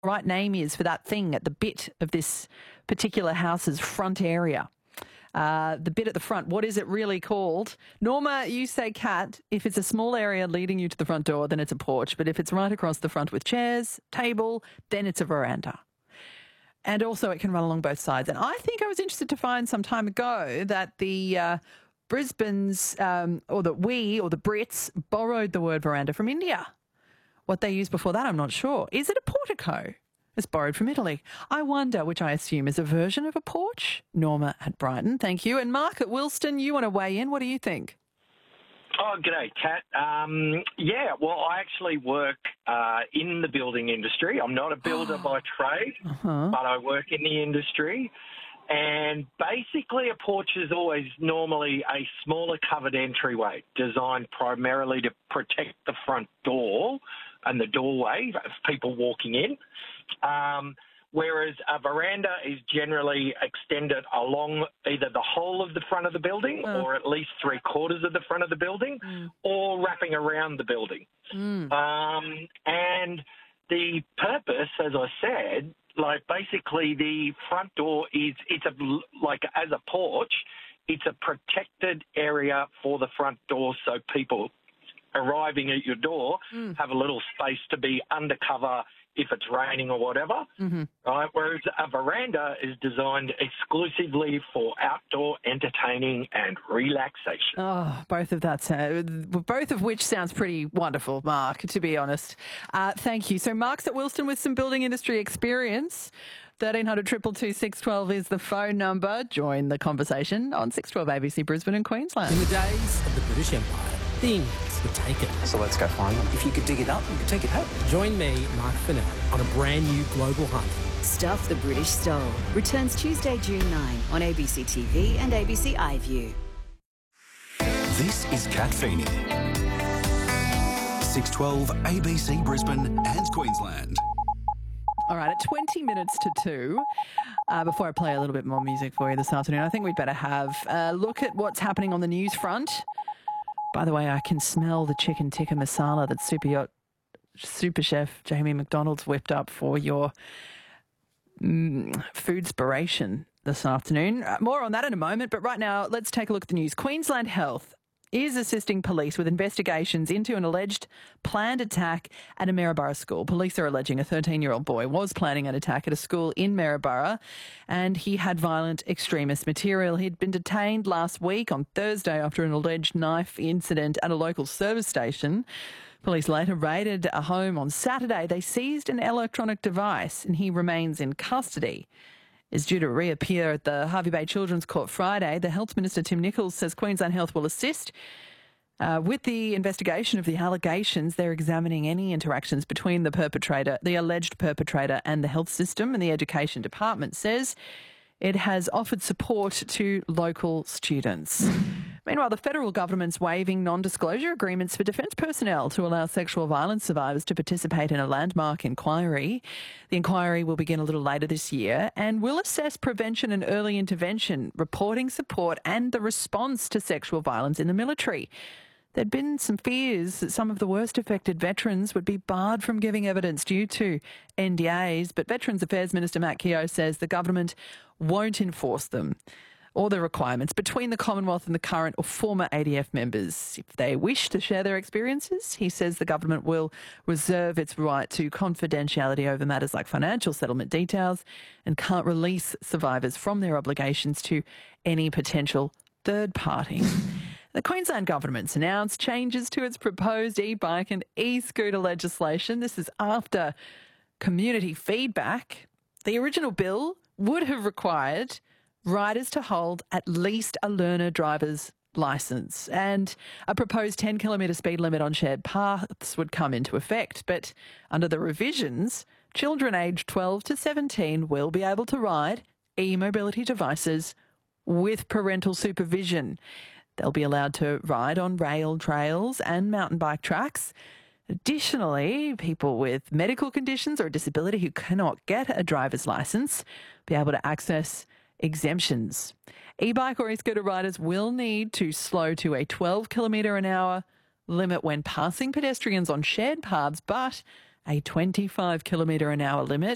right name is for that thing at the bit of this particular house's front area. The bit at the front, what is it really called? Norma, you say, Kat, if it's a small area leading you to the front door, then it's a porch. But if it's right across the front with chairs, table, then it's a veranda. And also it can run along both sides. And I think I was interested to find some time ago that the Brisbane's, or the Brits borrowed the word veranda from India. What they used before that, I'm not sure. Is it a portico? It's borrowed from Italy. I wonder, which I assume is a version of a porch. Norma at Brighton, thank you. And Mark at Wilston, you want to weigh in? What do you think? Oh, g'day, Kat. Well, I actually work in the building industry. I'm not a builder by trade, but I work in the industry. And basically a porch is always normally a smaller covered entryway designed primarily to protect the front door and the doorway of people walking in. Whereas a veranda is generally extended along either the whole of the front of the building or at least 3/4 of the front of the building or wrapping around the building. And the purpose, as I said, basically the front door as a porch, it's a protected area for the front door so people arriving at your door have a little space to be undercover if it's raining or whatever, right? Whereas a veranda is designed exclusively for outdoor entertaining and relaxation. Oh, both of which sounds pretty wonderful, Mark, to be honest. Thank you. So Mark's at Wilston with some building industry experience. 1300 222 612 is the phone number. Join the conversation on 612 ABC Brisbane and Queensland. In the days of the British Empire, things were taken. So let's go find them. If you could dig it up, you could take it home. Join me, Mark Fennell, on a brand new global hunt. Stuff the British Stole returns Tuesday, June 9 on ABC TV and ABC iView. This is Kat Feeney. 612 ABC Brisbane and Queensland. All right, at 20 minutes to 2, before I play a little bit more music for you this afternoon, I think we'd better have a look at what's happening on the news front. By the way, I can smell the chicken tikka masala that super chef Jamie McDonald's whipped up for your foodspiration this afternoon. More on that in a moment, but right now let's take a look at the news. Queensland Health is assisting police with investigations into an alleged planned attack at a Maryborough school. Police are alleging a 13-year-old boy was planning an attack at a school in Maryborough and he had violent extremist material. He'd been detained last week on Thursday after an alleged knife incident at a local service station. Police later raided a home on Saturday. They seized an electronic device and he remains in custody. Is due to reappear at the Hervey Bay Children's Court Friday. The Health Minister, Tim Nicholls, says Queensland Health will assist with the investigation of the allegations. They're examining any interactions between the alleged perpetrator and the health system, and the Education Department says it has offered support to local students. Meanwhile, the federal government's waiving non-disclosure agreements for defence personnel to allow sexual violence survivors to participate in a landmark inquiry. The inquiry will begin a little later this year and will assess prevention and early intervention, reporting support and the response to sexual violence in the military. There'd been some fears that some of the worst affected veterans would be barred from giving evidence due to NDAs, but Veterans Affairs Minister Matt Keogh says the government won't enforce them or the requirements between the Commonwealth and the current or former ADF members. If they wish to share their experiences, he says the government will reserve its right to confidentiality over matters like financial settlement details and can't release survivors from their obligations to any potential third party. The Queensland government's announced changes to its proposed e-bike and e-scooter legislation. This is after community feedback. The original bill would have required riders to hold at least a learner driver's licence, and a proposed 10-kilometre speed limit on shared paths would come into effect. But under the revisions, children aged 12 to 17 will be able to ride e-mobility devices with parental supervision. They'll be allowed to ride on rail trails and mountain bike tracks. Additionally, people with medical conditions or a disability who cannot get a driver's licence be able to access exemptions. E-bike or e-scooter riders will need to slow to a 12 kilometre an hour limit when passing pedestrians on shared paths, but a 25 kilometre an hour limit